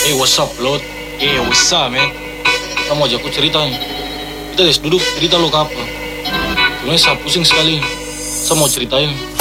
What's up, Lord? What's up, man? Kamu ajak aku cerita nih. Kita duduk, cerita lo ke apa? Sebenarnya saya pusing sekali. Saya mau ceritain.